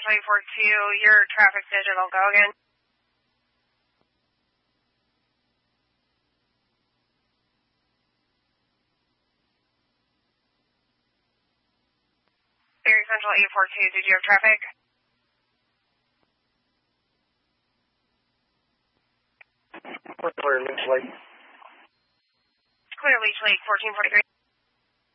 Central 842, your traffic digital, go again. Berry Central 842, did you have traffic? Clear Leech Lake. Clear Leech Lake, 1443.